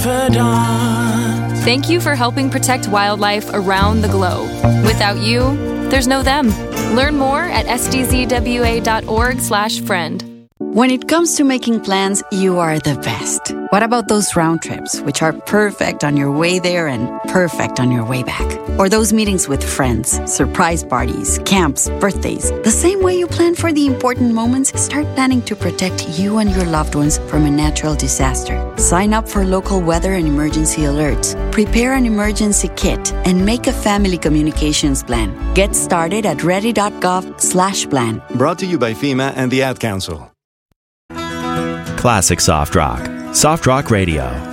confidant. Thank you for helping protect wildlife around the globe. Without you, there's no them. Learn more at sdzwa.org/friend. When it comes to making plans, you are the best. What about those round trips, which are perfect on your way there and perfect on your way back? Or those meetings with friends, surprise parties, camps, birthdays. The same way you plan for the important moments, start planning to protect you and your loved ones from a natural disaster. Sign up for local weather and emergency alerts. Prepare an emergency kit and make a family communications plan. Get started at ready.gov/plan. Brought to you by FEMA and the Ad Council. Classic Soft Rock. Soft Rock Radio.